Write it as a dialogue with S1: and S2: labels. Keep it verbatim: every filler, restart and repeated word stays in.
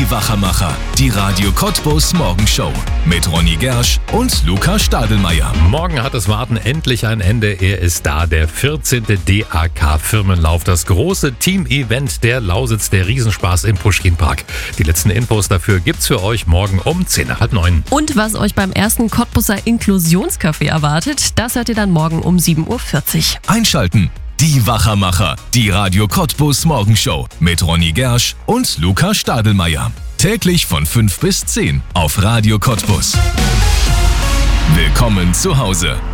S1: Die Wachermacher, die Radio Cottbus Morgenshow mit Ronny Gersch und Luca Stadelmeier.
S2: Morgen hat das Warten endlich ein Ende. Er ist da, der vierzehnte D A K-Firmenlauf. Das große Team-Event der Lausitz, der Riesenspaß im Puschkin-Park. Die letzten Infos dafür gibt's für euch morgen um zehn nach halb neun.
S3: Und was euch beim ersten Cottbuser Inklusionscafé erwartet, das hört ihr dann morgen um sieben Uhr vierzig.
S1: Einschalten. Die Wachermacher, die Radio Cottbus Morgenshow mit Ronny Gersch und Luca Stadelmeier. Täglich von fünf bis zehn auf Radio Cottbus. Willkommen zu Hause.